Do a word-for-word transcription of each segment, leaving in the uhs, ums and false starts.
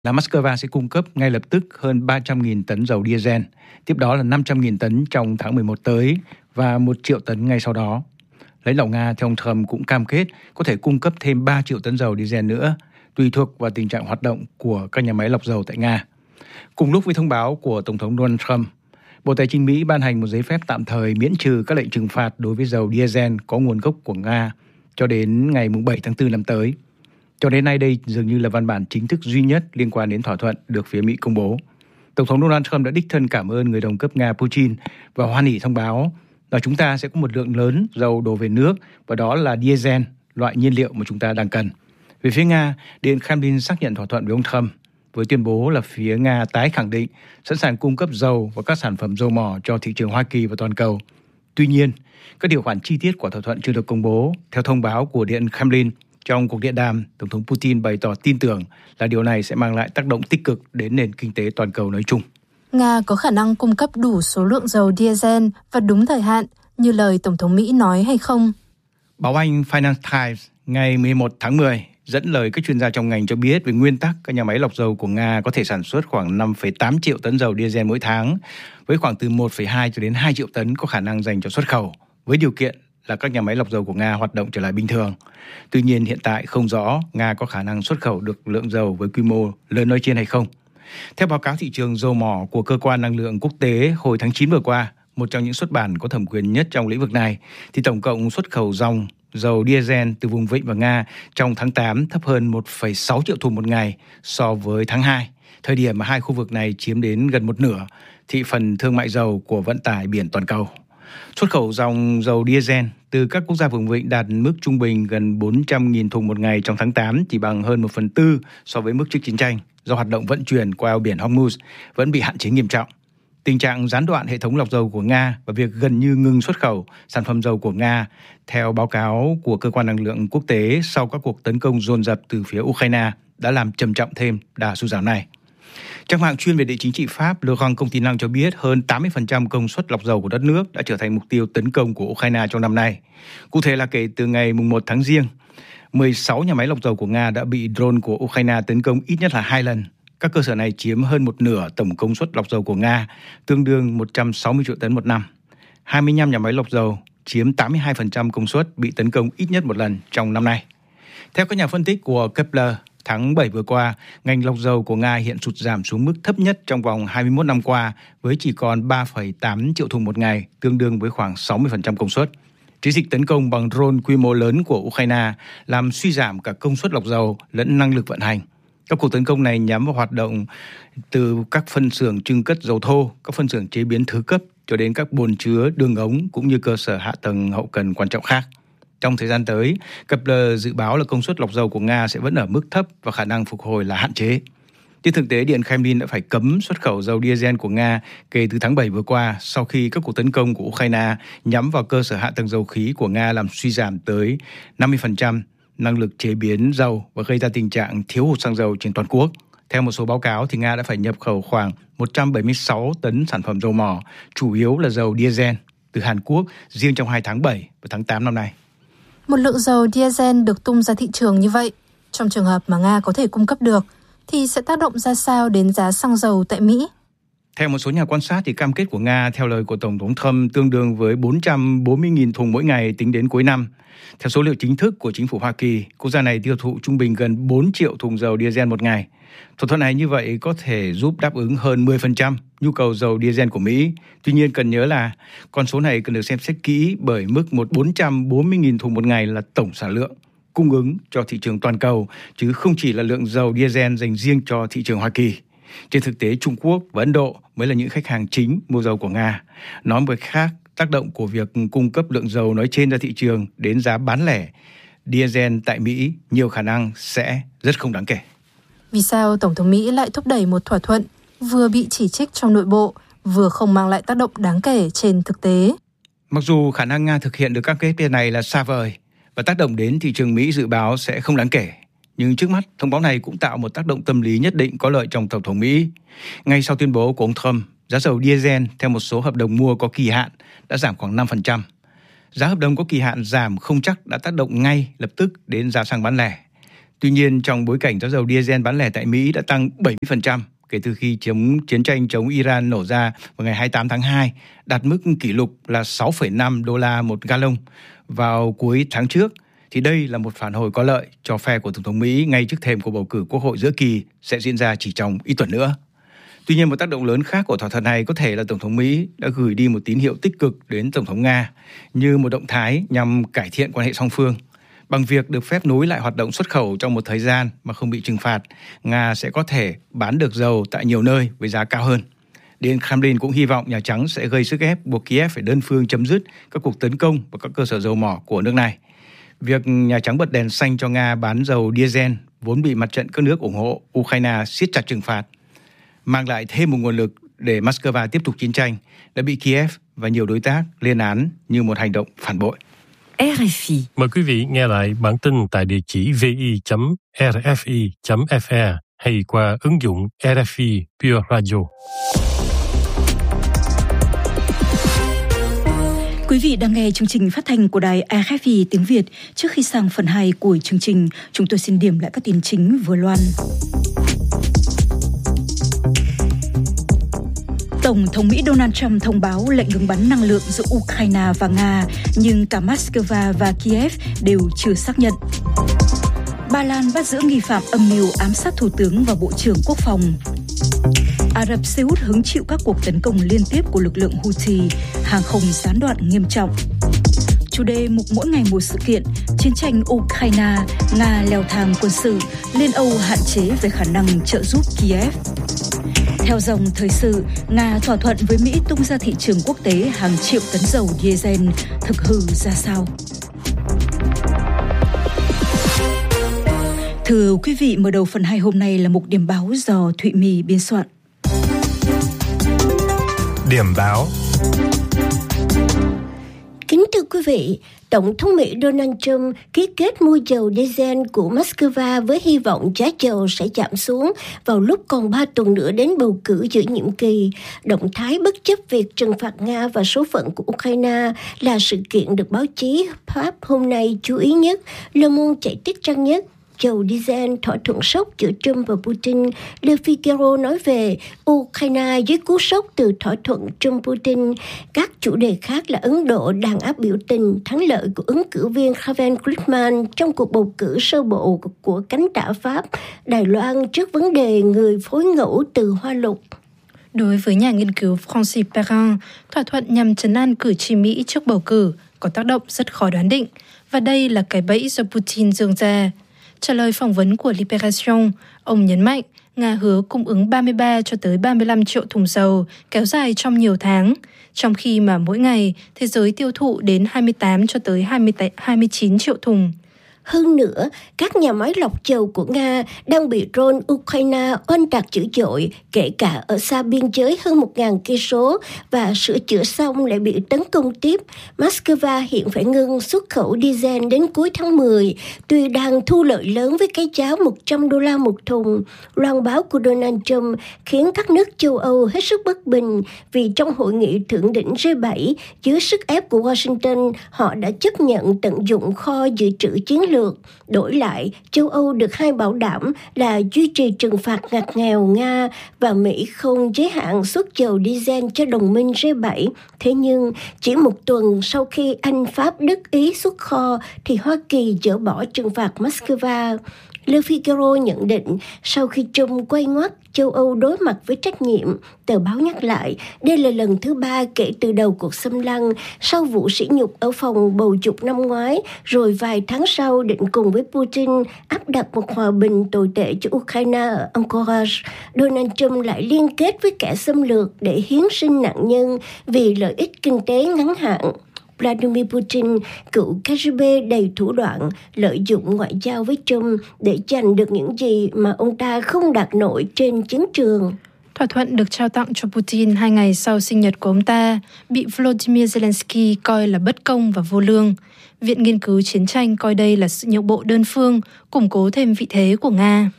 là Moscow sẽ cung cấp ngay lập tức hơn ba trăm nghìn tấn dầu diesel, tiếp đó là năm trăm nghìn tấn trong tháng mười một tới và một triệu tấn ngay sau đó. Lãnh đạo Nga theo ông Trump cũng cam kết có thể cung cấp thêm ba triệu tấn dầu diesel nữa, tùy thuộc vào tình trạng hoạt động của các nhà máy lọc dầu tại Nga. Cùng lúc với thông báo của Tổng thống Donald Trump, Bộ Tài chính Mỹ ban hành một giấy phép tạm thời miễn trừ các lệnh trừng phạt đối với dầu diesel có nguồn gốc của Nga cho đến ngày bảy tháng tư năm tới. Cho đến nay đây dường như là văn bản chính thức duy nhất liên quan đến thỏa thuận được phía Mỹ công bố. Tổng thống Donald Trump đã đích thân cảm ơn người đồng cấp Nga Putin và hoan hỉ thông báo là chúng ta sẽ có một lượng lớn dầu đổ về nước và đó là diesel, loại nhiên liệu mà chúng ta đang cần. Về phía Nga, Điện Kremlin xác nhận thỏa thuận với ông Trump với tuyên bố là phía Nga tái khẳng định sẵn sàng cung cấp dầu và các sản phẩm dầu mỏ cho thị trường Hoa Kỳ và toàn cầu. Tuy nhiên, các điều khoản chi tiết của thỏa thuận chưa được công bố. Theo thông báo của Điện Kremlin, trong cuộc điện đàm, Tổng thống Putin bày tỏ tin tưởng là điều này sẽ mang lại tác động tích cực đến nền kinh tế toàn cầu nói chung. Nga có khả năng cung cấp đủ số lượng dầu diesel và đúng thời hạn như lời Tổng thống Mỹ nói hay không? Báo Anh Financial Times ngày mười một tháng mười dẫn lời các chuyên gia trong ngành cho biết về nguyên tắc các nhà máy lọc dầu của Nga có thể sản xuất khoảng năm phẩy tám triệu tấn dầu diesel mỗi tháng, với khoảng từ một phẩy hai cho đến hai triệu tấn có khả năng dành cho xuất khẩu, với điều kiện là các nhà máy lọc dầu của Nga hoạt động trở lại bình thường. Tuy nhiên hiện tại không rõ Nga có khả năng xuất khẩu được lượng dầu với quy mô lớn nói trên hay không. Theo báo cáo thị trường dầu mỏ của Cơ quan Năng lượng Quốc tế hồi tháng chín vừa qua, một trong những xuất bản có thẩm quyền nhất trong lĩnh vực này, thì tổng cộng xuất khẩu dòng dầu diesel từ vùng Vịnh và Nga trong tháng tám thấp hơn một phẩy sáu triệu thùng một ngày so với tháng hai, thời điểm mà hai khu vực này chiếm đến gần một nửa thị phần thương mại dầu của vận tải biển toàn cầu. Xuất khẩu dòng dầu diesel từ các quốc gia vùng vịnh đạt mức trung bình gần bốn trăm nghìn thùng một ngày trong tháng tám, chỉ bằng hơn một phần tư so với mức trước chiến tranh, do hoạt động vận chuyển qua eo biển Hormuz vẫn bị hạn chế nghiêm trọng. Tình trạng gián đoạn hệ thống lọc dầu của Nga và việc gần như ngừng xuất khẩu sản phẩm dầu của Nga, theo báo cáo của Cơ quan Năng lượng Quốc tế sau các cuộc tấn công dồn dập từ phía Ukraine, đã làm trầm trọng thêm đà sụt giảm này. Trang mạng chuyên về địa chính trị Pháp Le Grand Continent cho biết hơn tám mươi phần trăm công suất lọc dầu của đất nước đã trở thành mục tiêu tấn công của Ukraine trong năm nay. Cụ thể là kể từ ngày mùng một tháng Giêng, mười sáu nhà máy lọc dầu của Nga đã bị drone của Ukraine tấn công ít nhất là hai lần. Các cơ sở này chiếm hơn một nửa tổng công suất lọc dầu của Nga, tương đương một trăm sáu mươi triệu tấn một năm. hai mươi lăm nhà máy lọc dầu chiếm tám mươi hai phần trăm công suất bị tấn công ít nhất một lần trong năm nay. Theo các nhà phân tích của Kepler, tháng bảy vừa qua, ngành lọc dầu của Nga hiện sụt giảm xuống mức thấp nhất trong vòng hai mươi mốt năm qua, với chỉ còn ba phẩy tám triệu thùng một ngày, tương đương với khoảng sáu mươi phần trăm công suất. Chiến dịch tấn công bằng drone quy mô lớn của Ukraine làm suy giảm cả công suất lọc dầu lẫn năng lực vận hành. Các cuộc tấn công này nhắm vào hoạt động từ các phân xưởng trưng cất dầu thô, các phân xưởng chế biến thứ cấp cho đến các bồn chứa, đường ống cũng như cơ sở hạ tầng hậu cần quan trọng khác. Trong thời gian tới, Kepler dự báo là công suất lọc dầu của Nga sẽ vẫn ở mức thấp và khả năng phục hồi là hạn chế. Trên thực tế, Điện Kremlin đã phải cấm xuất khẩu dầu diesel của Nga kể từ tháng bảy vừa qua sau khi các cuộc tấn công của Ukraine nhắm vào cơ sở hạ tầng dầu khí của Nga làm suy giảm tới năm mươi phần trăm năng lực chế biến dầu và gây ra tình trạng thiếu hụt xăng dầu trên toàn quốc. Theo một số báo cáo, thì Nga đã phải nhập khẩu khoảng một trăm bảy mươi sáu tấn sản phẩm dầu mỏ, chủ yếu là dầu diesel, từ Hàn Quốc riêng trong hai tháng bảy và tháng tám năm nay. Một lượng dầu diesel được tung ra thị trường như vậy, trong trường hợp mà Nga có thể cung cấp được, thì sẽ tác động ra sao đến giá xăng dầu tại Mỹ? Theo một số nhà quan sát, thì cam kết của Nga theo lời của Tổng thống Trump tương đương với bốn trăm bốn mươi nghìn thùng mỗi ngày tính đến cuối năm. Theo số liệu chính thức của chính phủ Hoa Kỳ, quốc gia này tiêu thụ trung bình gần bốn triệu thùng dầu diesel một ngày. Thỏa thuận này như vậy có thể giúp đáp ứng hơn mười phần trăm nhu cầu dầu diesel của Mỹ. Tuy nhiên cần nhớ là con số này cần được xem xét kỹ bởi mức một bốn trăm bốn mươi nghìn thùng một ngày là tổng sản lượng cung ứng cho thị trường toàn cầu, chứ không chỉ là lượng dầu diesel dành riêng cho thị trường Hoa Kỳ. Trên thực tế, Trung Quốc và Ấn Độ mới là những khách hàng chính mua dầu của Nga. Nói một cách khác, tác động của việc cung cấp lượng dầu nói trên ra thị trường đến giá bán lẻ diesel tại Mỹ nhiều khả năng sẽ rất không đáng kể. Vì sao Tổng thống Mỹ lại thúc đẩy một thỏa thuận vừa bị chỉ trích trong nội bộ, vừa không mang lại tác động đáng kể trên thực tế? Mặc dù khả năng Nga thực hiện được các kết quả này là xa vời và tác động đến thị trường Mỹ dự báo sẽ không đáng kể, nhưng trước mắt, thông báo này cũng tạo một tác động tâm lý nhất định có lợi trong Tổng thống Mỹ. Ngay sau tuyên bố của ông Trump, giá dầu diesel theo một số hợp đồng mua có kỳ hạn đã giảm khoảng năm phần trăm. Giá hợp đồng có kỳ hạn giảm không chắc đã tác động ngay lập tức đến giá xăng bán lẻ. Tuy nhiên, trong bối cảnh giá dầu diesel bán lẻ tại Mỹ đã tăng bảy mươi phần trăm kể từ khi chống chiến tranh chống Iran nổ ra vào ngày hai mươi tám tháng hai, đạt mức kỷ lục là sáu phẩy năm đô la một gallon vào cuối tháng trước, thì đây là một phản hồi có lợi cho phe của Tổng thống Mỹ ngay trước thềm cuộc bầu cử Quốc hội giữa kỳ sẽ diễn ra chỉ trong ít tuần nữa. Tuy nhiên, một tác động lớn khác của thỏa thuận này có thể là Tổng thống Mỹ đã gửi đi một tín hiệu tích cực đến Tổng thống Nga như một động thái nhằm cải thiện quan hệ song phương. Bằng việc được phép nối lại hoạt động xuất khẩu trong một thời gian mà không bị trừng phạt, Nga sẽ có thể bán được dầu tại nhiều nơi với giá cao hơn. Điện Kremlin cũng hy vọng Nhà Trắng sẽ gây sức ép buộc Kiev phải đơn phương chấm dứt các cuộc tấn công vào các cơ sở dầu mỏ của nước này. Việc Nhà Trắng bật đèn xanh cho Nga bán dầu diesel vốn bị mặt trận các nước ủng hộ Ukraine siết chặt trừng phạt, mang lại thêm một nguồn lực để Moscow tiếp tục chiến tranh, đã bị Kiev và nhiều đối tác lên án như một hành động phản bội. rờ ép i. Mời quý vị nghe lại bản tin tại địa chỉ vi chấm rờ ép i chấm ép e hay qua ứng dụng rờ ép i Pure Radio. Quý vị đang nghe chương trình phát thanh của đài rờ ép i tiếng Việt. Trước khi sang phần hai của chương trình, chúng tôi xin điểm lại các tin chính vừa loan. Tổng thống Mỹ Donald Trump thông báo lệnh ngừng bắn năng lượng giữa Ukraine và Nga, nhưng cả Moscow và Kiev đều chưa xác nhận. Ba Lan bắt giữ nghi phạm âm mưu ám sát Thủ tướng và Bộ trưởng Quốc phòng. Ả Rập Xê Út hứng chịu các cuộc tấn công liên tiếp của lực lượng Houthi, hàng không gián đoạn nghiêm trọng. Chủ đề mục mỗi ngày một sự kiện, chiến tranh Ukraine, Nga leo thang quân sự, Liên Âu hạn chế về khả năng trợ giúp Kiev. Theo dòng thời sự, Nga thỏa thuận với Mỹ tung ra thị trường quốc tế hàng triệu tấn dầu diesel, thực hư ra sao? Thưa quý vị, mở đầu phần hai hôm nay là mục điểm báo do Thụy My biên soạn. Điểm báo. Kính thưa quý vị, Tổng thống Mỹ Donald Trump ký kết mua dầu diesel của Moscow với hy vọng giá dầu sẽ giảm xuống vào lúc còn ba tuần nữa đến bầu cử giữa nhiệm kỳ. Động thái bất chấp việc trừng phạt Nga và số phận của Ukraine là sự kiện được báo chí Pháp hôm nay chú ý nhất. Le Monde chạy tiết trang nhất. Dầu diesel thỏa thuận sốc giữa Trump và Putin. Le Figaro nói về Ukraine dưới cú sốc từ thỏa thuận Trump-Putin. Các chủ đề khác là Ấn Độ đàn áp biểu tình, thắng lợi của ứng cử viên Kevin Griezmann trong cuộc bầu cử sơ bộ của cánh tả Pháp, Đài Loan trước vấn đề người phối ngẫu từ Hoa Lục. Đối với nhà nghiên cứu Francis Perrin, thỏa thuận nhằm trấn an cử tri Mỹ trước bầu cử có tác động rất khó đoán định, và đây là cái bẫy do Putin dương ra. Trả lời phỏng vấn của Libération, ông nhấn mạnh Nga hứa cung ứng ba mươi ba cho tới ba mươi lăm triệu thùng dầu kéo dài trong nhiều tháng, trong khi mà mỗi ngày thế giới tiêu thụ đến hai mươi tám cho tới hai mươi chín triệu thùng. Hơn nữa, các nhà máy lọc dầu của Nga đang bị drone Ukraine oanh tạc dữ dội, kể cả ở xa biên giới hơn một nghìn cây số, và sửa chữa xong lại bị tấn công tiếp. Moscow hiện phải ngưng xuất khẩu diesel đến cuối tháng mười, tuy đang thu lợi lớn với cái giá một trăm đô la một thùng. Loan báo của Donald Trump khiến các nước châu Âu hết sức bất bình vì trong hội nghị thượng đỉnh G bảy, dưới sức ép của Washington, họ đã chấp nhận tận dụng kho dự trữ chiến lược. Đổi lại, châu Âu được hai bảo đảm là duy trì trừng phạt ngặt nghèo Nga và Mỹ không giới hạn xuất dầu diesel cho đồng minh G bảy. Thế nhưng, chỉ một tuần sau khi Anh, Pháp, Đức, Ý xuất kho, thì Hoa Kỳ dỡ bỏ trừng phạt Moscow. Le Figaro nhận định, sau khi Trump quay ngoắt, châu Âu đối mặt với trách nhiệm. Tờ báo nhắc lại, đây là lần thứ ba kể từ đầu cuộc xâm lăng, sau vụ sỉ nhục ở phòng bầu dục năm ngoái, rồi vài tháng sau định cùng với Putin áp đặt một hòa bình tồi tệ cho Ukraine ở Anchorage. Donald Trump lại liên kết với kẻ xâm lược để hiến sinh nạn nhân vì lợi ích kinh tế ngắn hạn. Vladimir Putin, cựu K G B đầy thủ đoạn, lợi dụng ngoại giao với Trump để giành được những gì mà ông ta không đạt nổi trên chiến trường. Thỏa thuận được trao tặng cho Putin hai ngày sau sinh nhật của ông ta bị Volodymyr Zelensky coi là bất công và vô lương. Viện Nghiên cứu Chiến tranh coi đây là sự nhượng bộ đơn phương, củng cố thêm vị thế của Nga.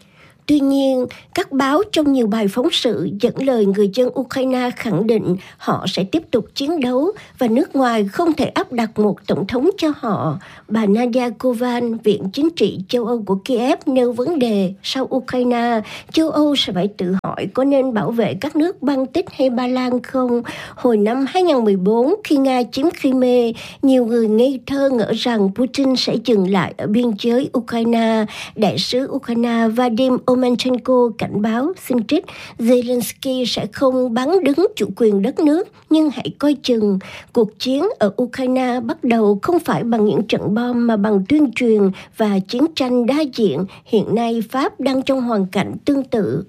Tuy nhiên, các báo trong nhiều bài phóng sự dẫn lời người dân Ukraine khẳng định họ sẽ tiếp tục chiến đấu và nước ngoài không thể áp đặt một tổng thống cho họ. Bà Nadia Kovan, Viện Chính trị châu Âu của Kiev nêu vấn đề sau Ukraine, châu Âu sẽ phải tự hỏi có nên bảo vệ các nước Baltic hay Ba Lan không? Hồi năm hai không một bốn, khi Nga chiếm Crimea, nhiều người ngây thơ ngỡ rằng Putin sẽ dừng lại ở biên giới Ukraine. Đại sứ Ukraine Vadim Omenchenko cảnh báo, xin trích, Zelensky sẽ không bắn đứng chủ quyền đất nước, nhưng hãy coi chừng. Cuộc chiến ở Ukraine bắt đầu không phải bằng những trận bom mà bằng tuyên truyền và chiến tranh đa diện. Hiện nay Pháp đang trong hoàn cảnh tương tự.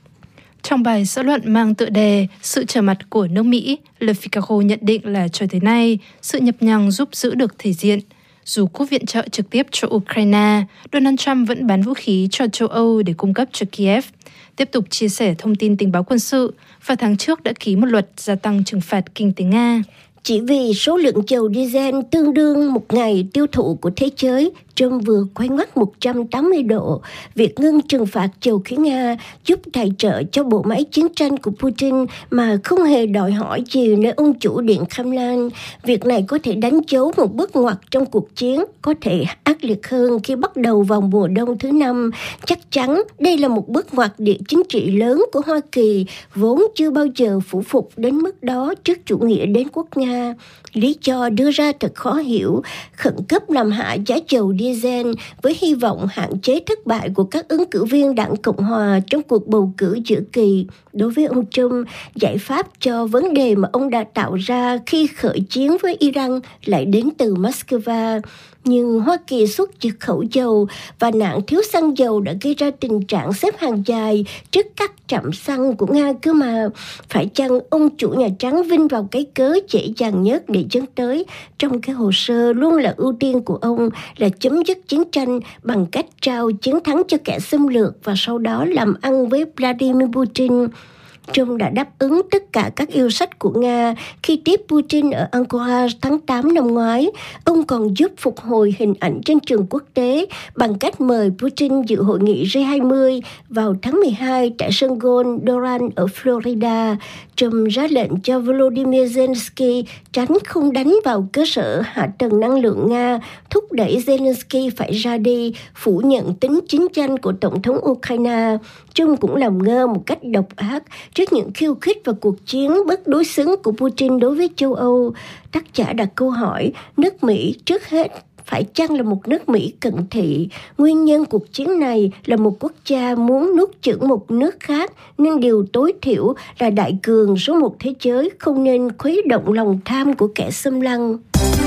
Trong bài xã luận mang tựa đề Sự trở mặt của nước Mỹ, Le Figaro nhận định là cho tới nay, sự nhập nhằng giúp giữ được thể diện. Dù quốc viện trợ trực tiếp cho Ukraine, Donald Trump vẫn bán vũ khí cho châu Âu để cung cấp cho Kiev, tiếp tục chia sẻ thông tin tình báo quân sự và tháng trước đã ký một luật gia tăng trừng phạt kinh tế Nga. Chỉ vì số lượng dầu diesel tương đương một ngày tiêu thụ của thế giới, Trump vừa quay ngoắt một trăm tám mươi độ. Việc ngưng trừng phạt dầu khí Nga giúp tài trợ cho bộ máy chiến tranh của Putin mà không hề đòi hỏi gì nơi ông chủ Điện Kremlin. Việc này có thể đánh dấu một bước ngoặt trong cuộc chiến, có thể ác liệt hơn khi bắt đầu vào mùa đông thứ năm. Chắc chắn đây là một bước ngoặt địa chính trị lớn của Hoa Kỳ, vốn chưa bao giờ phủ phục đến mức đó trước chủ nghĩa đế quốc Nga. Lý do đưa ra thật khó hiểu, khẩn cấp làm hạ giá dầu diesel với hy vọng hạn chế thất bại của các ứng cử viên Đảng Cộng Hòa trong cuộc bầu cử giữa kỳ. Đối với ông Trump, giải pháp cho vấn đề mà ông đã tạo ra khi khởi chiến với Iran lại đến từ Moscow. Nhưng Hoa Kỳ xuất nhập khẩu dầu và nạn thiếu xăng dầu đã gây ra tình trạng xếp hàng dài trước các trạm xăng của Nga cơ mà. Phải chăng ông chủ Nhà Trắng vin vào cái cớ dễ dàng nhất để dẫn tới trong cái hồ sơ luôn là ưu tiên của ông là chấm dứt chiến tranh bằng cách trao chiến thắng cho kẻ xâm lược và sau đó làm ăn với Vladimir Putin? Trump đã đáp ứng tất cả các yêu sách của Nga khi tiếp Putin ở Ankara tháng tám năm ngoái. Ông còn giúp phục hồi hình ảnh trên trường quốc tế bằng cách mời Putin dự hội nghị G hai mươi vào tháng mười hai tại sân golf Doral ở Florida. Trump ra lệnh cho Volodymyr Zelensky tránh không đánh vào cơ sở hạ tầng năng lượng Nga, thúc đẩy Zelensky phải ra đi, phủ nhận tính chiến tranh của Tổng thống Ukraine. Trump cũng làm ngơ một cách độc ác trước những khiêu khích và cuộc chiến bất đối xứng của Putin đối với châu Âu. Tác giả đặt câu hỏi, nước Mỹ trước hết phải chăng là một nước Mỹ cận thị? Nguyên nhân cuộc chiến này là một quốc gia muốn nuốt chửng một nước khác, nên điều tối thiểu là đại cường số một thế giới không nên khuấy động lòng tham của kẻ xâm lăng.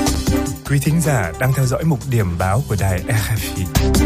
Quý thính giả đang theo dõi mục điểm báo của đài rờ ép i.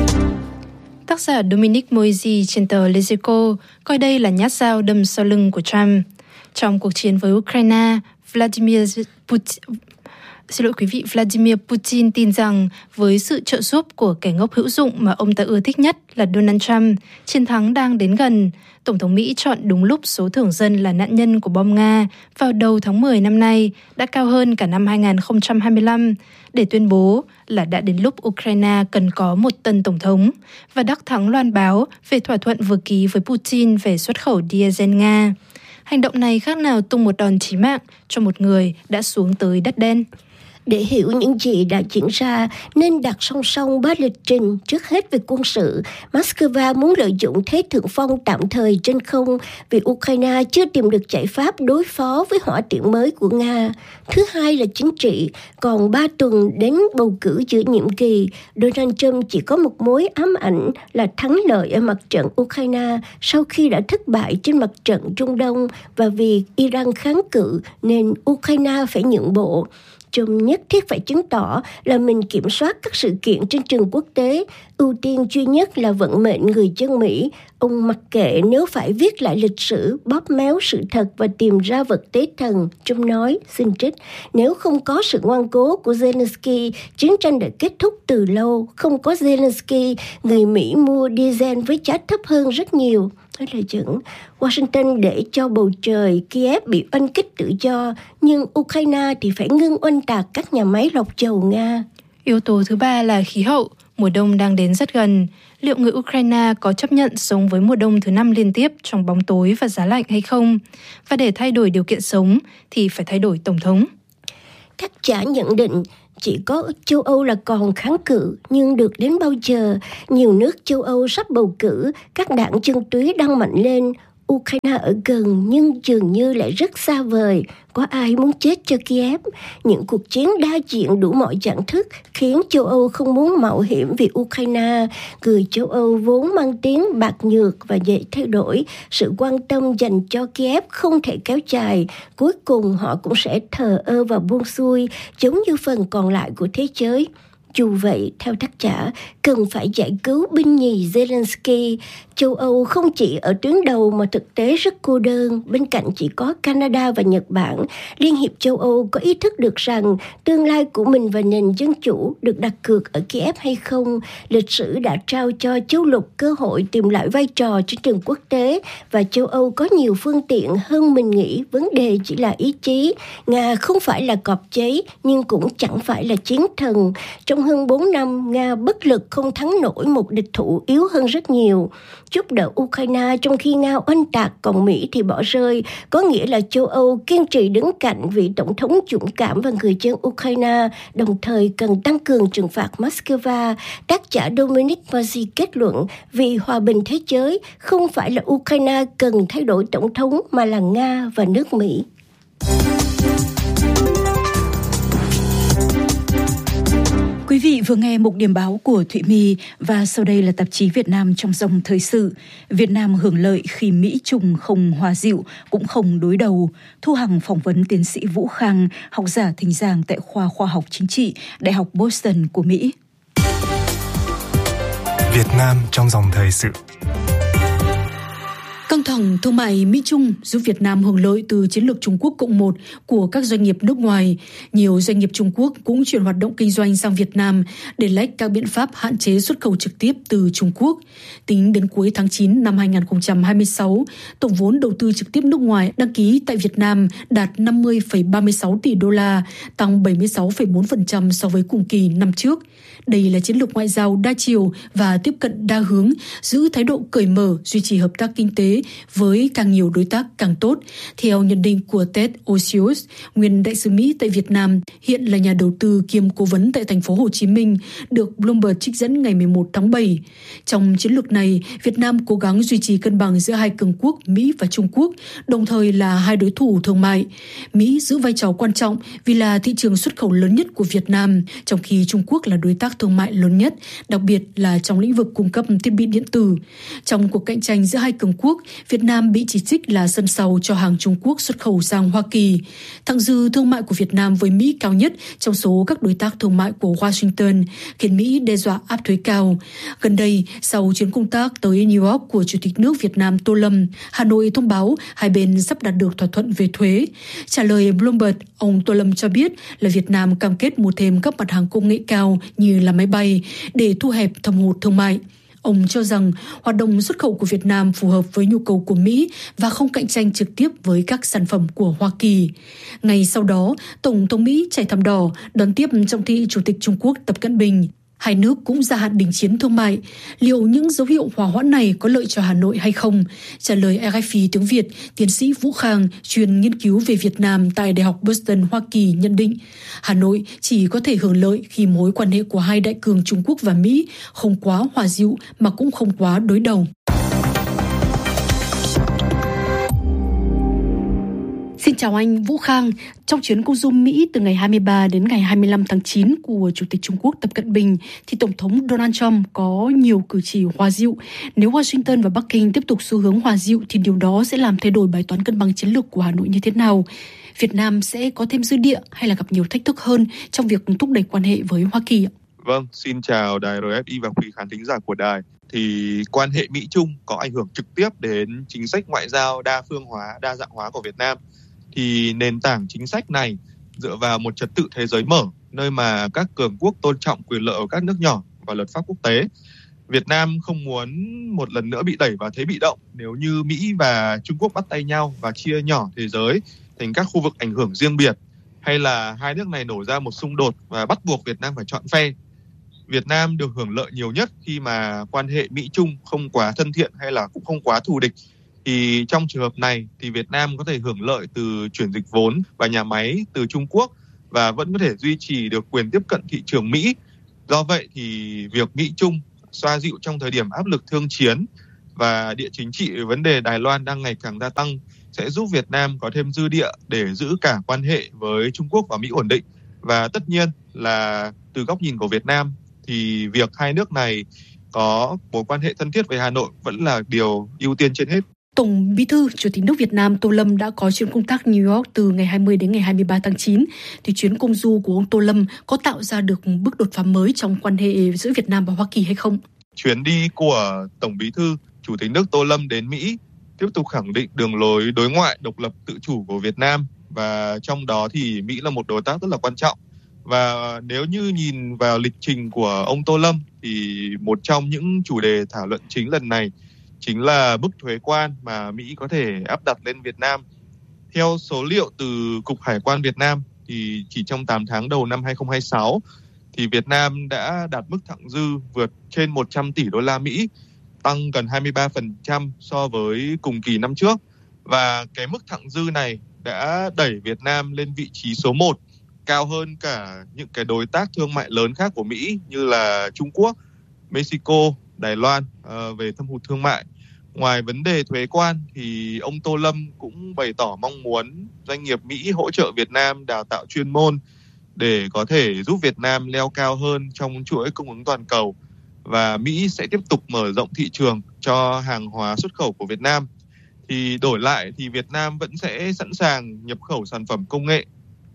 Tác giả Dominic Moisi trên tờ Lezico coi đây là nhát dao đâm sau lưng của Trump. Trong cuộc chiến với Ukraine, Vladimir Putin... Xin lỗi quý vị, Vladimir Putin tin rằng với sự trợ giúp của kẻ ngốc hữu dụng mà ông ta ưa thích nhất là Donald Trump, chiến thắng đang đến gần. Tổng thống Mỹ chọn đúng lúc số thường dân là nạn nhân của bom Nga vào đầu tháng mười năm nay đã cao hơn cả năm hai không hai lăm để tuyên bố là đã đến lúc Ukraine cần có một tân tổng thống và đắc thắng loan báo về thỏa thuận vừa ký với Putin về xuất khẩu diesel Nga. Hành động này khác nào tung một đòn chí mạng cho một người đã xuống tới đất đen. Để hiểu những gì đã diễn ra, nên đặt song song ba lịch trình. Trước hết về quân sự, Moscow muốn lợi dụng thế thượng phong tạm thời trên không vì Ukraine chưa tìm được giải pháp đối phó với hỏa tiễn mới của Nga. Thứ hai là chính trị, còn ba tuần đến bầu cử giữa nhiệm kỳ, Donald Trump chỉ có một mối ám ảnh là thắng lợi ở mặt trận Ukraine sau khi đã thất bại trên mặt trận Trung Đông, và vì Iran kháng cự nên Ukraine phải nhượng bộ. Trump nhất thiết phải chứng tỏ là mình kiểm soát các sự kiện trên trường quốc tế, ưu tiên duy nhất là vận mệnh người dân Mỹ. Ông mặc kệ nếu phải viết lại lịch sử, bóp méo sự thật và tìm ra vật tế thần. Trump nói, xin trích, nếu không có sự ngoan cố của Zelensky, chiến tranh đã kết thúc từ lâu. Không có Zelensky, người Mỹ mua diesel với giá thấp hơn rất nhiều. Đó là dẫn Washington để cho bầu trời Kiev bị oanh kích tự do, nhưng Ukraine thì phải ngưng oanh tạc các nhà máy lọc dầu Nga. Yếu tố thứ ba là khí hậu. Mùa đông đang đến rất gần. Liệu người Ukraine có chấp nhận sống với mùa đông thứ năm liên tiếp trong bóng tối và giá lạnh hay không? Và để thay đổi điều kiện sống thì phải thay đổi tổng thống. Tác giả nhận định chỉ có châu Âu là còn kháng cự, nhưng được đến bao giờ? Nhiều nước châu Âu sắp bầu cử, các đảng chân túy đang mạnh lên. Ukraine ở gần nhưng dường như lại rất xa vời. Có ai muốn chết cho Kiev? Những cuộc chiến đa diện đủ mọi dạng thức khiến châu Âu không muốn mạo hiểm vì Ukraine. Người châu Âu vốn mang tiếng bạc nhược và dễ thay đổi. Sự quan tâm dành cho Kiev không thể kéo dài. Cuối cùng họ cũng sẽ thờ ơ và buông xuôi, giống như phần còn lại của thế giới. Dù vậy, theo tác giả, cần phải giải cứu binh nhì Zelensky. Châu Âu không chỉ ở tuyến đầu mà thực tế rất cô đơn. Bên cạnh chỉ có Canada và Nhật Bản, Liên hiệp châu Âu có ý thức được rằng tương lai của mình và nền dân chủ được đặt cược ở Kiev hay không. Lịch sử đã trao cho châu lục cơ hội tìm lại vai trò trên trường quốc tế và châu Âu có nhiều phương tiện hơn mình nghĩ. Vấn đề chỉ là ý chí. Nga không phải là cọp cháy nhưng cũng chẳng phải là chiến thần. Trong hơn bốn năm, Nga bất lực không thắng nổi một địch thủ yếu hơn rất nhiều. Giúp đỡ Ukraine trong khi Nga oanh tạc, còn Mỹ thì bỏ rơi, có nghĩa là châu Âu kiên trì đứng cạnh vị tổng thống dũng cảm và người dân Ukraine, đồng thời cần tăng cường trừng phạt Moscow. Tác giả Dominic Mazzi kết luận, vì hòa bình thế giới không phải là Ukraine cần thay đổi tổng thống mà là Nga và nước Mỹ. Quý vị vừa nghe mục điểm báo của Thụy My và sau đây là tạp chí Việt Nam trong dòng thời sự. Việt Nam hưởng lợi khi Mỹ Trung không hòa dịu, cũng không đối đầu. Thu Hằng phỏng vấn tiến sĩ Vũ Khang, học giả thính giảng tại khoa khoa học chính trị, Đại học Boston của Mỹ. Việt Nam trong dòng thời sự. Căng thẳng thương mại Mỹ-Trung giúp Việt Nam hưởng lợi từ chiến lược Trung Quốc cộng một của các doanh nghiệp nước ngoài. Nhiều doanh nghiệp Trung Quốc cũng chuyển hoạt động kinh doanh sang Việt Nam để lách các biện pháp hạn chế xuất khẩu trực tiếp từ Trung Quốc. Tính đến cuối tháng chín năm hai nghìn không trăm hai mươi sáu, tổng vốn đầu tư trực tiếp nước ngoài đăng ký tại Việt Nam đạt năm mươi phẩy ba mươi sáu tỷ đô la, tăng bảy mươi sáu phẩy bốn phần trăm so với cùng kỳ năm trước. Đây là chiến lược ngoại giao đa chiều và tiếp cận đa hướng, giữ thái độ cởi mở, duy trì hợp tác kinh tế với càng nhiều đối tác càng tốt. Theo nhận định của Ted Osius, nguyên đại sứ Mỹ tại Việt Nam, hiện là nhà đầu tư kiêm cố vấn tại thành phố Hồ Chí Minh, được Bloomberg trích dẫn ngày mười một tháng bảy. Trong chiến lược này, Việt Nam cố gắng duy trì cân bằng giữa hai cường quốc Mỹ và Trung Quốc, đồng thời là hai đối thủ thương mại. Mỹ giữ vai trò quan trọng vì là thị trường xuất khẩu lớn nhất của Việt Nam, trong khi Trung Quốc là đối tác thương mại lớn nhất, đặc biệt là trong lĩnh vực cung cấp thiết bị điện tử. Trong cuộc cạnh tranh giữa hai cường quốc, Việt Nam bị chỉ trích là sân sau cho hàng Trung Quốc xuất khẩu sang Hoa Kỳ. Thặng dư thương mại của Việt Nam với Mỹ cao nhất trong số các đối tác thương mại của Washington, khiến Mỹ đe dọa áp thuế cao. Gần đây, sau chuyến công tác tới New York của Chủ tịch nước Việt Nam Tô Lâm, Hà Nội thông báo hai bên sắp đạt được thỏa thuận về thuế. Trả lời Bloomberg, ông Tô Lâm cho biết là Việt Nam cam kết mua thêm các mặt hàng công nghệ cao như là máy bay để thu hẹp thâm hụt thương mại. Ông cho rằng hoạt động xuất khẩu của Việt Nam phù hợp với nhu cầu của Mỹ và không cạnh tranh trực tiếp với các sản phẩm của Hoa Kỳ. Ngay sau đó, Tổng thống Mỹ chạy thảm đỏ đón tiếp trọng thị Chủ tịch Trung Quốc Tập Cận Bình. Hai nước cũng gia hạn đình chiến thương mại. Liệu những dấu hiệu hòa hoãn này có lợi cho Hà Nội hay không? Trả lời rờ ép i tiếng Việt, tiến sĩ Vũ Khang, chuyên nghiên cứu về Việt Nam tại Đại học Boston, Hoa Kỳ nhận định, Hà Nội chỉ có thể hưởng lợi khi mối quan hệ của hai đại cường Trung Quốc và Mỹ không quá hòa dịu mà cũng không quá đối đầu. Xin chào anh Vũ Khang. Trong chuyến công du Mỹ từ ngày hai mươi ba đến ngày hai mươi lăm tháng chín của Chủ tịch Trung Quốc Tập Cận Bình, thì Tổng thống Donald Trump có nhiều cử chỉ hòa dịu. Nếu Washington và Bắc Kinh tiếp tục xu hướng hòa dịu thì điều đó sẽ làm thay đổi bài toán cân bằng chiến lược của Hà Nội như thế nào? Việt Nam sẽ có thêm dư địa hay là gặp nhiều thách thức hơn trong việc thúc đẩy quan hệ với Hoa Kỳ? Vâng, xin chào đài rờ ép i và quý khán thính giả của đài. Thì quan hệ Mỹ-Trung có ảnh hưởng trực tiếp đến chính sách ngoại giao đa phương hóa, đa dạng hóa của Việt Nam. Thì nền tảng chính sách này dựa vào một trật tự thế giới mở, nơi mà các cường quốc tôn trọng quyền lợi của các nước nhỏ và luật pháp quốc tế. Việt Nam không muốn một lần nữa bị đẩy vào thế bị động nếu như Mỹ và Trung Quốc bắt tay nhau và chia nhỏ thế giới thành các khu vực ảnh hưởng riêng biệt, hay là hai nước này nổ ra một xung đột và bắt buộc Việt Nam phải chọn phe. Việt Nam được hưởng lợi nhiều nhất khi mà quan hệ Mỹ-Trung không quá thân thiện hay là cũng không quá thù địch. Thì trong trường hợp này thì Việt Nam có thể hưởng lợi từ chuyển dịch vốn và nhà máy từ Trung Quốc và vẫn có thể duy trì được quyền tiếp cận thị trường Mỹ. Do vậy thì việc Mỹ-Trung xoa dịu trong thời điểm áp lực thương chiến và địa chính trị vấn đề Đài Loan đang ngày càng gia tăng sẽ giúp Việt Nam có thêm dư địa để giữ cả quan hệ với Trung Quốc và Mỹ ổn định. Và tất nhiên là từ góc nhìn của Việt Nam thì việc hai nước này có mối quan hệ thân thiết với Hà Nội vẫn là điều ưu tiên trên hết. Tổng Bí thư Chủ tịch nước Việt Nam Tô Lâm đã có chuyến công tác New York từ ngày hai mươi đến ngày hai mươi ba tháng chín. Thì chuyến công du của ông Tô Lâm có tạo ra được bước đột phá mới trong quan hệ giữa Việt Nam và Hoa Kỳ hay không? Chuyến đi của Tổng Bí thư Chủ tịch nước Tô Lâm đến Mỹ tiếp tục khẳng định đường lối đối ngoại độc lập tự chủ của Việt Nam, và trong đó thì Mỹ là một đối tác rất là quan trọng. Và nếu như nhìn vào lịch trình của ông Tô Lâm thì một trong những chủ đề thảo luận chính lần này chính là mức thuế quan mà Mỹ có thể áp đặt lên Việt Nam. Theo số liệu từ Cục Hải quan Việt Nam thì chỉ trong tám tháng đầu năm hai không hai sáu thì Việt Nam đã đạt mức thặng dư vượt trên một trăm tỷ đô la Mỹ, tăng gần hai mươi ba phần trăm so với cùng kỳ năm trước. Và cái mức thặng dư này đã đẩy Việt Nam lên vị trí số một, cao hơn cả những cái đối tác thương mại lớn khác của Mỹ như là Trung Quốc, Mexico, Đài Loan uh, về thâm hụt thương mại. Ngoài vấn đề thuế quan thì ông Tô Lâm cũng bày tỏ mong muốn doanh nghiệp Mỹ hỗ trợ Việt Nam đào tạo chuyên môn để có thể giúp Việt Nam leo cao hơn trong chuỗi cung ứng toàn cầu, và Mỹ sẽ tiếp tục mở rộng thị trường cho hàng hóa xuất khẩu của Việt Nam. Thì đổi lại thì Việt Nam vẫn sẽ sẵn sàng nhập khẩu sản phẩm công nghệ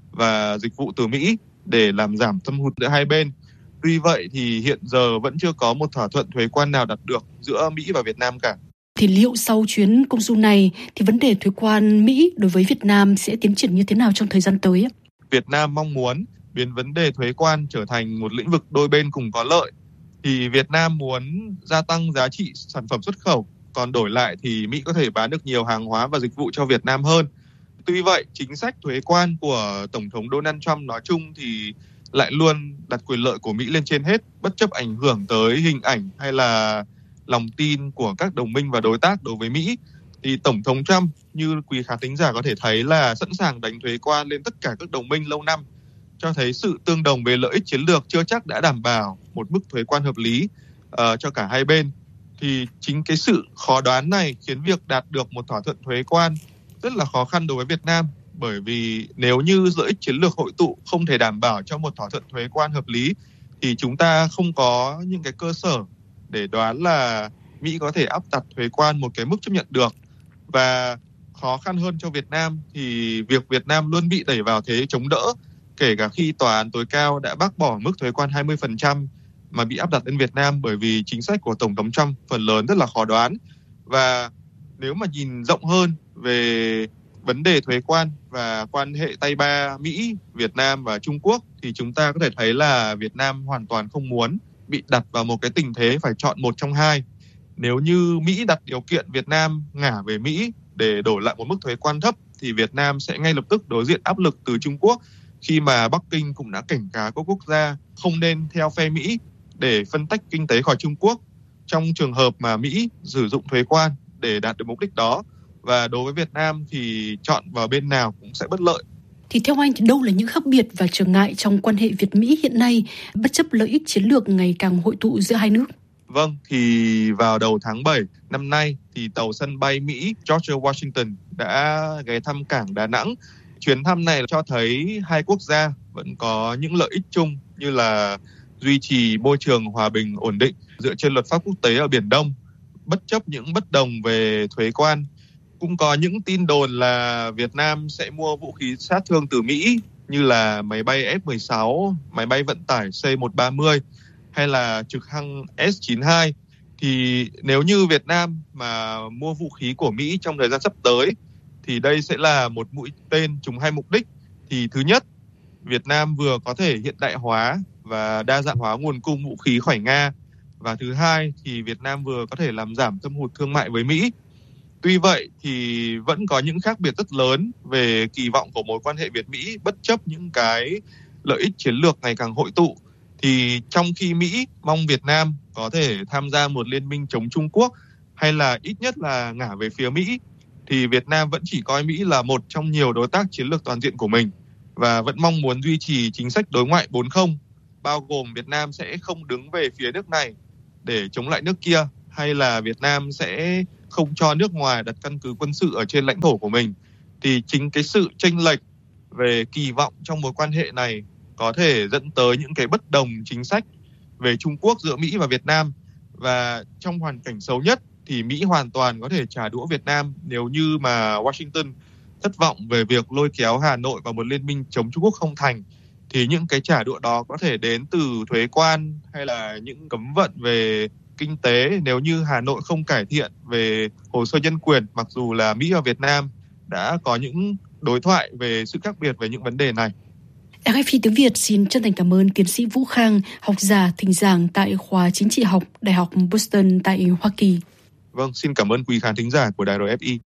và dịch vụ từ Mỹ để làm giảm thâm hụt giữa hai bên. Tuy vậy thì hiện giờ vẫn chưa có một thỏa thuận thuế quan nào đạt được giữa Mỹ và Việt Nam cả. Thì liệu sau chuyến công du này thì vấn đề thuế quan Mỹ đối với Việt Nam sẽ tiến triển như thế nào trong thời gian tới? Việt Nam mong muốn biến vấn đề thuế quan trở thành một lĩnh vực đôi bên cùng có lợi. Thì Việt Nam muốn gia tăng giá trị sản phẩm xuất khẩu, còn đổi lại thì Mỹ có thể bán được nhiều hàng hóa và dịch vụ cho Việt Nam hơn. Tuy vậy, chính sách thuế quan của Tổng thống Donald Trump nói chung thì lại luôn đặt quyền lợi của Mỹ lên trên hết, bất chấp ảnh hưởng tới hình ảnh hay là lòng tin của các đồng minh và đối tác đối với Mỹ. Thì Tổng thống Trump, như quý khán thính giả có thể thấy, là sẵn sàng đánh thuế quan lên tất cả các đồng minh lâu năm, cho thấy sự tương đồng về lợi ích chiến lược chưa chắc đã đảm bảo một mức thuế quan hợp lý uh, cho cả hai bên. Thì chính cái sự khó đoán này khiến việc đạt được một thỏa thuận thuế quan rất là khó khăn đối với Việt Nam, bởi vì nếu như lợi ích chiến lược hội tụ không thể đảm bảo cho một thỏa thuận thuế quan hợp lý thì chúng ta không có những cái cơ sở để đoán là Mỹ có thể áp đặt thuế quan một cái mức chấp nhận được. Và khó khăn hơn cho Việt Nam thì việc Việt Nam luôn bị đẩy vào thế chống đỡ, kể cả khi Tòa án tối cao đã bác bỏ mức thuế quan hai mươi phần trăm mà bị áp đặt lên Việt Nam, bởi vì chính sách của Tổng thống Trump phần lớn rất là khó đoán. Và nếu mà nhìn rộng hơn về vấn đề thuế quan và quan hệ tay ba Mỹ, Việt Nam và Trung Quốc thì chúng ta có thể thấy là Việt Nam hoàn toàn không muốn bị đặt vào một cái tình thế phải chọn một trong hai. Nếu như Mỹ đặt điều kiện Việt Nam ngả về Mỹ để đổi lại một mức thuế quan thấp thì Việt Nam sẽ ngay lập tức đối diện áp lực từ Trung Quốc, khi mà Bắc Kinh cũng đã cảnh cáo các quốc gia không nên theo phe Mỹ để phân tách kinh tế khỏi Trung Quốc trong trường hợp mà Mỹ sử dụng thuế quan để đạt được mục đích đó. Và đối với Việt Nam thì chọn vào bên nào cũng sẽ bất lợi. Thì theo anh thì đâu là những khác biệt và trở ngại trong quan hệ Việt-Mỹ hiện nay, bất chấp lợi ích chiến lược ngày càng hội tụ giữa hai nước? Vâng, thì vào đầu tháng bảy năm nay thì tàu sân bay Mỹ George Washington đã ghé thăm cảng Đà Nẵng. Chuyến thăm này cho thấy hai quốc gia vẫn có những lợi ích chung như là duy trì môi trường hòa bình ổn định dựa trên luật pháp quốc tế ở Biển Đông, bất chấp những bất đồng về thuế quan. Cũng có những tin đồn là Việt Nam sẽ mua vũ khí sát thương từ Mỹ như là máy bay F mười sáu, máy bay vận tải C một ba mươi hay là trực thăng S chín hai. Thì nếu như Việt Nam mà mua vũ khí của Mỹ trong thời gian sắp tới thì đây sẽ là một mũi tên trúng hai mục đích. Thì thứ nhất, Việt Nam vừa có thể hiện đại hóa và đa dạng hóa nguồn cung vũ khí khỏi Nga. Và thứ hai thì Việt Nam vừa có thể làm giảm thâm hụt thương mại với Mỹ. Tuy vậy thì vẫn có những khác biệt rất lớn về kỳ vọng của mối quan hệ Việt-Mỹ, bất chấp những cái lợi ích chiến lược ngày càng hội tụ. Thì trong khi Mỹ mong Việt Nam có thể tham gia một liên minh chống Trung Quốc hay là ít nhất là ngả về phía Mỹ, thì Việt Nam vẫn chỉ coi Mỹ là một trong nhiều đối tác chiến lược toàn diện của mình và vẫn mong muốn duy trì chính sách đối ngoại bốn không, bao gồm Việt Nam sẽ không đứng về phía nước này để chống lại nước kia, hay là Việt Nam sẽ không cho nước ngoài đặt căn cứ quân sự ở trên lãnh thổ của mình. Thì chính cái sự chênh lệch về kỳ vọng trong mối quan hệ này có thể dẫn tới những cái bất đồng chính sách về Trung Quốc giữa Mỹ và Việt Nam. Và trong hoàn cảnh xấu nhất thì Mỹ hoàn toàn có thể trả đũa Việt Nam nếu như mà Washington thất vọng về việc lôi kéo Hà Nội vào một liên minh chống Trung Quốc không thành. Thì những cái trả đũa đó có thể đến từ thuế quan hay là những cấm vận về kinh tế nếu như Hà Nội không cải thiện về hồ sơ nhân quyền, mặc dù là Mỹ và Việt Nam đã có những đối thoại về sự khác biệt về những vấn đề này. rờ ép i tiếng Việt xin chân thành cảm ơn tiến sĩ Vũ Khang, học giả thỉnh giảng tại khoa chính trị học Đại học Boston tại Hoa Kỳ. Vâng, xin cảm ơn quý khán thính giả của đài rờ ép i.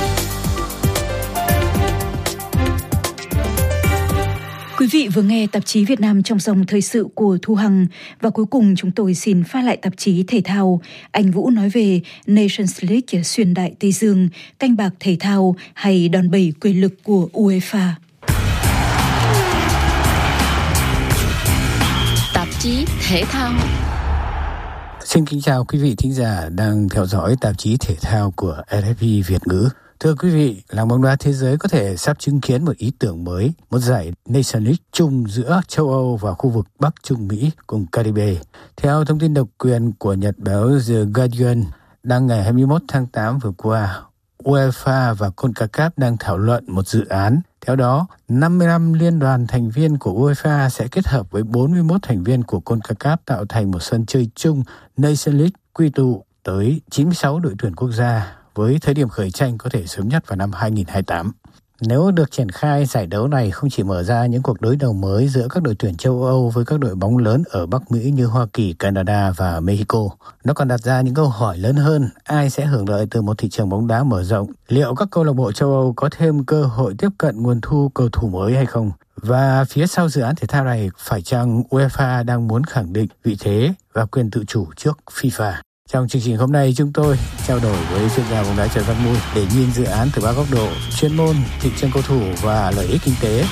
Quý vị vừa nghe tạp chí Việt Nam trong dòng thời sự của Thu Hằng, và cuối cùng chúng tôi xin phát lại tạp chí thể thao. Anh Vũ nói về Nations League xuyên đại Tây Dương, canh bạc thể thao hay đòn bẩy quyền lực của UEFA. Tạp chí thể thao. Xin kính chào quý vị thính giả đang theo dõi tạp chí thể thao của rờ ép i Việt ngữ. Thưa quý vị, làng bóng đá thế giới có thể sắp chứng kiến một ý tưởng mới, một giải Nations League chung giữa châu Âu và khu vực Bắc Trung Mỹ cùng Caribe. Theo thông tin độc quyền của nhật báo The Guardian đăng ngày hai mươi mốt tháng tám vừa qua, UEFA và CONCACAF đang thảo luận một dự án. Theo đó, năm mươi lăm liên đoàn thành viên của UEFA sẽ kết hợp với bốn mươi mốt thành viên của CONCACAF tạo thành một sân chơi chung Nations League quy tụ tới chín mươi sáu đội tuyển quốc gia, với thời điểm khởi tranh có thể sớm nhất vào năm hai không hai tám. Nếu được triển khai, giải đấu này không chỉ mở ra những cuộc đối đầu mới giữa các đội tuyển châu Âu với các đội bóng lớn ở Bắc Mỹ như Hoa Kỳ, Canada và Mexico, nó còn đặt ra những câu hỏi lớn hơn: ai sẽ hưởng lợi từ một thị trường bóng đá mở rộng? Liệu các câu lạc bộ châu Âu có thêm cơ hội tiếp cận nguồn thu cầu thủ mới hay không? Và phía sau dự án thể thao này, phải chăng UEFA đang muốn khẳng định vị thế và quyền tự chủ trước FIFA? Trong chương trình hôm nay, chúng tôi trao đổi với chuyên gia bóng đá Trần Văn Mui để nhìn dự án từ ba góc độ: chuyên môn, thị trường cầu thủ và lợi ích kinh tế.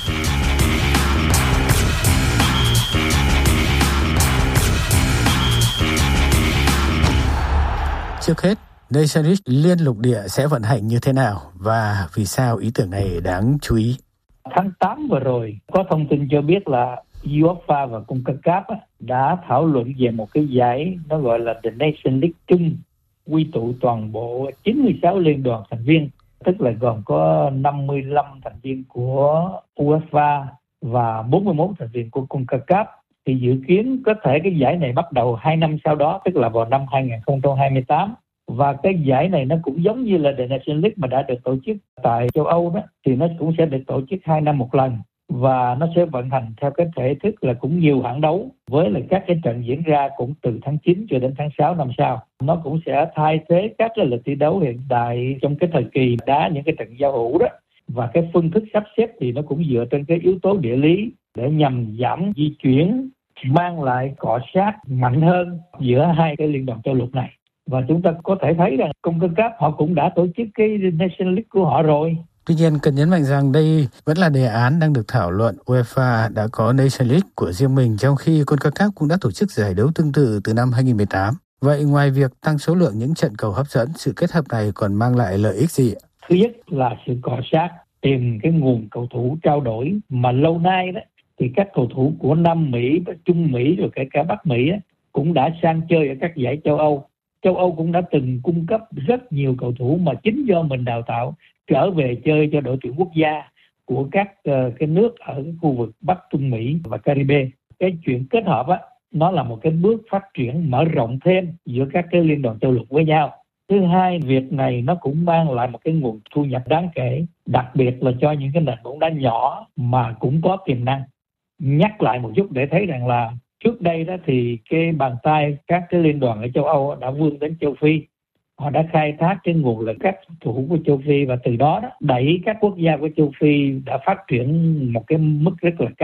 Trước hết, Nations League liên lục địa sẽ vận hành như thế nào và vì sao ý tưởng này đáng chú ý? Tháng tám vừa rồi, có thông tin cho biết là UEFA và CONCACAF đã thảo luận về một cái giải nó gọi là The Nations League chung, quy tụ toàn bộ chín mươi sáu liên đoàn thành viên, tức là gồm có năm mươi lăm thành viên của UEFA và bốn mươi mốt thành viên của CONCACAF. Thì dự kiến có thể cái giải này bắt đầu hai năm sau đó, tức là vào năm hai không hai tám. Và cái giải này nó cũng giống như là The Nations League mà đã được tổ chức tại châu Âu đó, thì nó cũng sẽ được tổ chức hai năm một lần. Và nó sẽ vận hành theo cái thể thức là cũng nhiều hạng đấu, với là các cái trận diễn ra cũng từ tháng chín cho đến tháng sáu năm sau. Nó cũng sẽ thay thế các cái lịch thi đấu hiện tại trong cái thời kỳ đá những cái trận giao hữu đó. Và cái phương thức sắp xếp thì nó cũng dựa trên cái yếu tố địa lý để nhằm giảm di chuyển, mang lại cọ sát mạnh hơn giữa hai cái liên đoàn châu lục này. Và chúng ta có thể thấy rằng CONCACAF họ cũng đã tổ chức cái Nations League của họ rồi. Tuy nhiên, cần nhấn mạnh rằng đây vẫn là đề án đang được thảo luận. UEFA đã có Nations League của riêng mình, trong khi CONCACAF cũng đã tổ chức giải đấu tương tự từ năm hai không một tám. Vậy ngoài việc tăng số lượng những trận cầu hấp dẫn, sự kết hợp này còn mang lại lợi ích gì? Thứ nhất là sự cọ sát, tìm cái nguồn cầu thủ trao đổi mà lâu nay đó thì các cầu thủ của Nam Mỹ, Trung Mỹ rồi kể cả Bắc Mỹ đó, cũng đã sang chơi ở các giải châu Âu. Châu Âu cũng đã từng cung cấp rất nhiều cầu thủ mà chính do mình đào tạo trở về chơi cho đội tuyển quốc gia của các uh, cái nước ở cái khu vực Bắc Trung Mỹ và Caribe. Cái chuyện kết hợp á, nó là một cái bước phát triển mở rộng thêm giữa các cái liên đoàn châu lục với nhau. Thứ hai, việc này nó cũng mang lại một cái nguồn thu nhập đáng kể, đặc biệt là cho những cái nền bóng đá nhỏ mà cũng có tiềm năng. Nhắc lại một chút để thấy rằng là trước đây đó thì cái bàn tay các cái liên đoàn ở châu Âu đã vươn đến châu Phi. Họ đã khai thác cái nguồn lực các thủ của châu Phi và từ đó, đó đẩy các quốc gia của châu Phi đã phát triển một cái mức rất là cao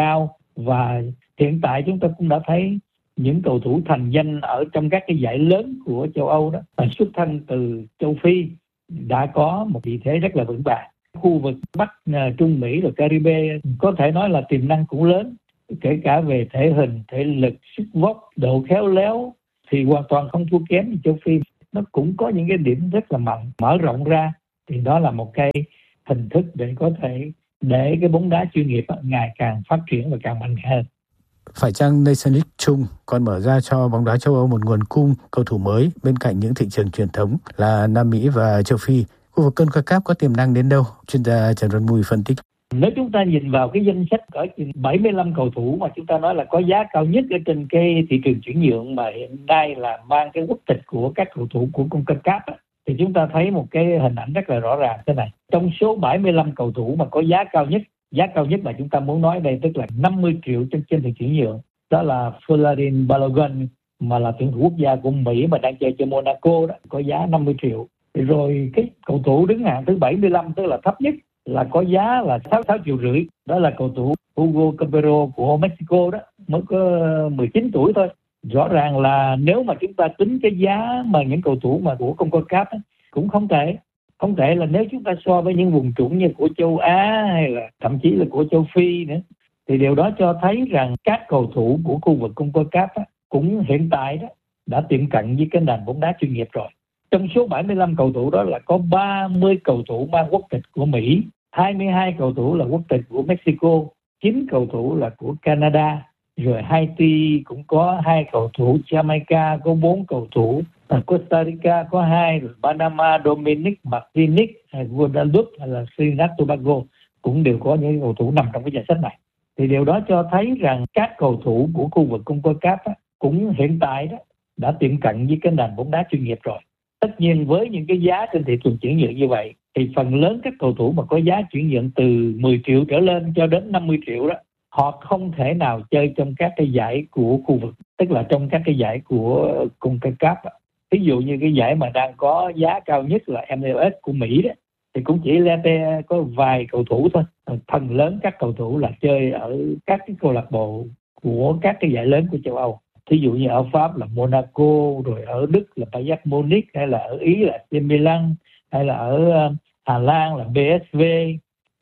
Và hiện tại chúng ta cũng đã thấy những cầu thủ thành danh ở trong các cái giải lớn của châu Âu đó là xuất thân từ châu Phi, đã có một vị thế rất là vững vàng. Khu vực Bắc, Trung Mỹ và Caribe có thể nói là tiềm năng cũng lớn, kể cả về thể hình, thể lực, sức vóc, độ khéo léo thì hoàn toàn không thua kém châu Phi. Nó cũng có những cái điểm rất là mạnh, mở rộng ra thì đó là một cái hình thức để có thể để cái bóng đá chuyên nghiệp ngày càng phát triển và càng mạnh hơn. Phải chăng Nation League chung còn mở ra cho bóng đá châu Âu một nguồn cung cầu thủ mới bên cạnh những thị trường truyền thống là Nam Mỹ và châu Phi? Khu vực CONCACAF có tiềm năng đến đâu? Chuyên gia Trần Văn Mùi phân tích. Nếu chúng ta nhìn vào cái danh sách ở bảy mươi lăm cầu thủ mà chúng ta nói là có giá cao nhất ở trên cái thị trường chuyển nhượng mà hiện nay là mang cái quốc tịch của các cầu thủ của CONCACAF á, thì chúng ta thấy một cái hình ảnh rất là rõ ràng thế này. Trong số bảy mươi lăm cầu thủ mà có giá cao nhất, giá cao nhất mà chúng ta muốn nói đây tức là năm mươi triệu trên trên thị trường chuyển nhượng, đó là Folarin Balogun mà là tuyển thủ quốc gia của Mỹ mà đang chơi cho Monaco đó, có giá năm mươi triệu. Rồi cái cầu thủ đứng hạng thứ bảy mươi lăm tức là thấp nhất là có giá là sáu triệu rưỡi, đó là cầu thủ Hugo Campero của Mexico đó, mới có mười chín tuổi thôi. Rõ ràng là nếu mà chúng ta tính cái giá mà những cầu thủ mà của CONCACAF cũng không tệ. Không tệ là nếu chúng ta so với những vùng trũng như của châu Á hay là thậm chí là của châu Phi nữa, thì điều đó cho thấy rằng các cầu thủ của khu vực CONCACAF cũng hiện tại đó đã tiệm cận với cái nền bóng đá chuyên nghiệp rồi. Trong số bảy mươi lăm cầu thủ đó là có ba mươi cầu thủ mang quốc tịch của Mỹ, hai mươi hai cầu thủ là quốc tịch của Mexico, chín cầu thủ là của Canada, rồi Haiti cũng có hai cầu thủ, Jamaica có bốn cầu thủ, Costa Rica có hai, rồi Panama, Dominic, Martinique, Guadeloupe hay là Trinidad Tobago cũng đều có những cầu thủ nằm trong cái danh sách này. Thì điều đó cho thấy rằng các cầu thủ của khu vực CONCACAF cũng hiện tại đó đã tiệm cận với cái nền bóng đá chuyên nghiệp rồi. Tất nhiên với những cái giá trên thị trường chuyển nhượng như vậy thì phần lớn các cầu thủ mà có giá chuyển nhượng từ mười triệu trở lên cho đến năm mươi triệu đó, họ không thể nào chơi trong các cái giải của khu vực, tức là trong các cái giải của CONCACAF. Ví dụ như cái giải mà đang có giá cao nhất là em lờ ét của Mỹ đó, thì cũng chỉ là có vài cầu thủ thôi. Phần lớn các cầu thủ là chơi ở các cái câu lạc bộ của các cái giải lớn của châu Âu. Ví dụ như ở Pháp là Monaco, rồi ở Đức là Bayern Munich, hay là ở Ý là a xê Milan, hay là ở Hà Lan là pê ét vê,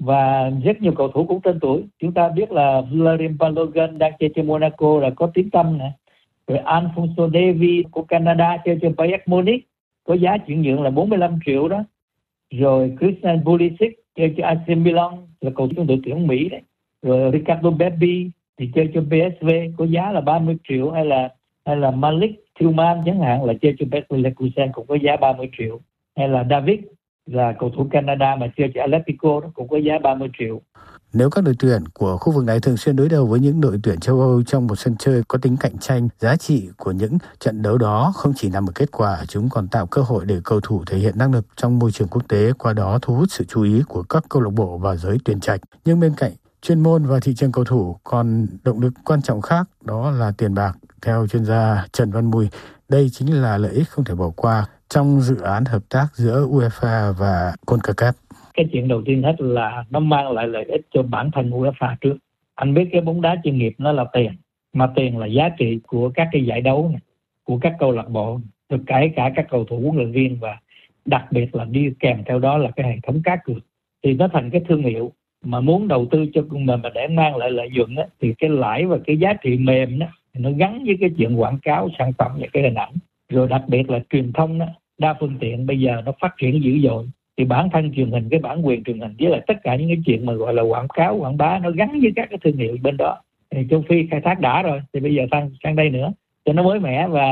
và rất nhiều cầu thủ cũng tên tuổi. Chúng ta biết là Folarin Balogun đang chơi cho Monaco là có tiếng tăm nè. Rồi Alphonso Davies của Canada chơi cho Bayern Munich, có giá chuyển nhượng là bốn mươi lăm triệu đó. Rồi Christian Pulisic chơi cho a xê Milan là cầu thủ đội tuyển Mỹ đấy. Rồi Ricardo Pepi thì chơi cho pê ét vê có giá là ba mươi triệu, hay là hay là Malik Tillman chẳng hạn là chơi cho Bayer Leverkusen cũng có giá ba mươi triệu, hay là David là cầu thủ Canada mà chơi cho Atletico đó cũng có giá ba mươi triệu. Nếu các đội tuyển của khu vực này thường xuyên đối đầu với những đội tuyển châu Âu trong một sân chơi có tính cạnh tranh, giá trị của những trận đấu đó không chỉ nằm ở kết quả, chúng còn tạo cơ hội để cầu thủ thể hiện năng lực trong môi trường quốc tế, qua đó thu hút sự chú ý của các câu lạc bộ và giới tuyển trạch. Nhưng bên cạnh chuyên môn và thị trường cầu thủ còn động lực quan trọng khác, đó là tiền bạc. Theo chuyên gia Trần Văn Mùi, đây chính là lợi ích không thể bỏ qua trong dự án hợp tác giữa UEFA và CONCACAF. Cái chuyện đầu tiên hết là nó mang lại lợi ích cho bản thân UEFA trước. Anh biết cái bóng đá chuyên nghiệp nó là tiền, mà tiền là giá trị của các cái giải đấu này, của các câu lạc bộ, được kể cả các cầu thủ, huấn luyện viên, và đặc biệt là đi kèm theo đó là cái hệ thống cá cược. Thì nó thành cái thương hiệu. Mà muốn đầu tư cho mình mà để mang lại lợi nhuận á, thì cái lãi và cái giá trị mềm đó nó gắn với cái chuyện quảng cáo sản phẩm và cái hình ảnh. Rồi đặc biệt là truyền thông đó, đa phương tiện bây giờ nó phát triển dữ dội. Thì bản thân truyền hình, cái bản quyền truyền hình với lại tất cả những cái chuyện mà gọi là quảng cáo, quảng bá nó gắn với các cái thương hiệu bên đó. Thì châu Phi khai thác đã rồi, thì bây giờ sang sang đây nữa cho nó mới mẻ, và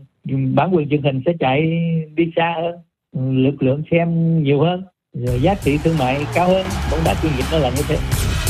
bản quyền truyền hình sẽ chạy đi xa hơn, lực lượng xem nhiều hơn, rồi giá trị thương mại cao hơn. Bóng đá chuyên nghiệp nó là như thế.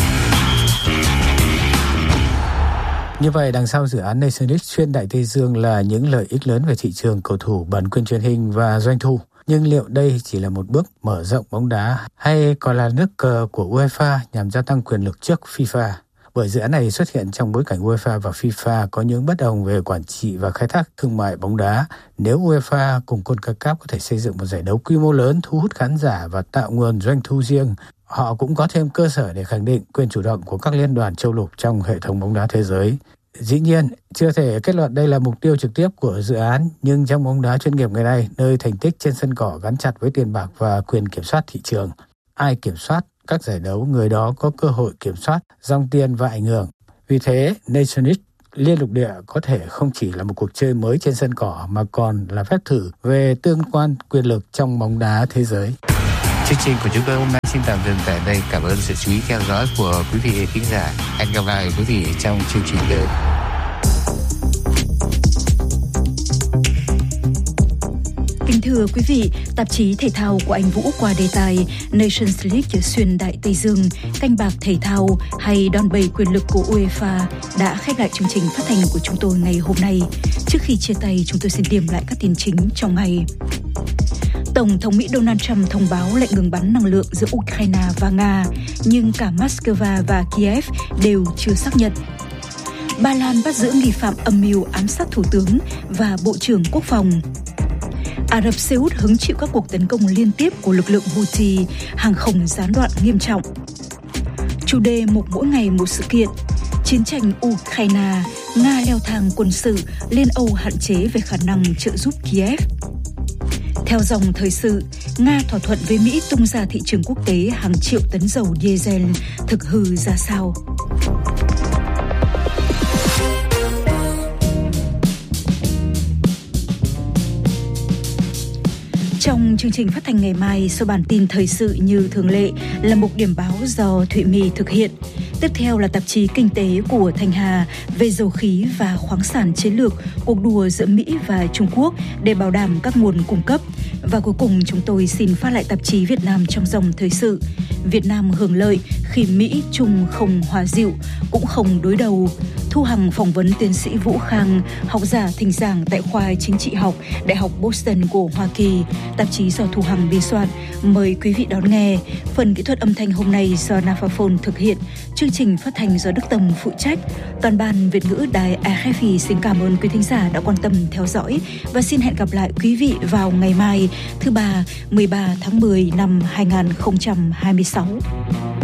Như vậy, đằng sau dự án Nation League xuyên Đại Tây Dương là những lợi ích lớn về thị trường cầu thủ, bản quyền truyền hình và doanh thu. Nhưng liệu đây chỉ là một bước mở rộng bóng đá hay còn là nước cờ của UEFA nhằm gia tăng quyền lực trước FIFA? Bởi dự án này xuất hiện trong bối cảnh UEFA và FIFA có những bất đồng về quản trị và khai thác thương mại bóng đá. Nếu UEFA cùng CONCACAF có thể xây dựng một giải đấu quy mô lớn, thu hút khán giả và tạo nguồn doanh thu riêng, họ cũng có thêm cơ sở để khẳng định quyền chủ động của các liên đoàn châu lục trong hệ thống bóng đá thế giới. Dĩ nhiên, chưa thể kết luận đây là mục tiêu trực tiếp của dự án, nhưng trong bóng đá chuyên nghiệp ngày nay, nơi thành tích trên sân cỏ gắn chặt với tiền bạc và quyền kiểm soát thị trường, ai kiểm soát các giải đấu, người đó có cơ hội kiểm soát dòng tiền và ảnh hưởng. Vì thế, Nations League liên lục địa có thể không chỉ là một cuộc chơi mới trên sân cỏ mà còn là phép thử về tương quan quyền lực trong bóng đá thế giới. Chương trình của chúng tôi hôm nay xin tạm dừng tại đây. Cảm ơn sự chú ý theo dõi của quý vị khán giả. Hẹn gặp lại quý vị trong chương trình tới. Kính thưa quý vị, tạp chí thể thao của Anh Vũ qua đề tài Nations League xuyên Đại Tây Dương, canh bạc thể thao hay đòn bẩy quyền lực của UEFA đã khép lại chương trình phát thanh của chúng tôi ngày hôm nay. Trước khi chia tay, chúng tôi xin điểm lại các tin chính trong ngày. Tổng thống Mỹ Donald Trump thông báo lệnh ngừng bắn năng lượng giữa Ukraine và Nga, nhưng cả Moscow và Kiev đều chưa xác nhận. Ba Lan bắt giữ nghi phạm âm mưu ám sát thủ tướng và bộ trưởng quốc phòng. Ả Rập Xê Út hứng chịu các cuộc tấn công liên tiếp của lực lượng Houthi, hàng không gián đoạn nghiêm trọng. Chủ đề một mỗi ngày một sự kiện. Chiến tranh Ukraine, Nga leo thang quân sự, Liên Âu hạn chế về khả năng trợ giúp Kiev. Theo dòng thời sự, Nga thỏa thuận với Mỹ tung ra thị trường quốc tế hàng triệu tấn dầu diesel, thực hư ra sao? Trong chương trình phát thanh ngày mai, sau bản tin thời sự như thường lệ là mục điểm báo do Thụy My thực hiện. Tiếp theo là tạp chí kinh tế của Thanh Hà về dầu khí và khoáng sản chiến lược, cuộc đua giữa Mỹ và Trung Quốc để bảo đảm các nguồn cung cấp. Và cuối cùng chúng tôi xin phát lại tạp chí Việt Nam trong dòng thời sự. Việt Nam hưởng lợi khi Mỹ Trung không hòa dịu, cũng không đối đầu. Thu Hằng phỏng vấn tiến sĩ Vũ Khang, học giả thỉnh giảng tại khoa chính trị học Đại học Boston của Hoa Kỳ. Tạp chí do Thu Hằng biên soạn. Mời quý vị đón nghe. Phần kỹ thuật âm thanh hôm nay do Nafaphone thực hiện. Chương trình phát thanh do Đức Tâm phụ trách. Toàn ban Việt ngữ đài rờ ép i xin cảm ơn quý thính giả đã quan tâm theo dõi và xin hẹn gặp lại quý vị vào ngày mai thứ ba mười ba tháng mười năm hai nghìn không trăm hai mươi sáu.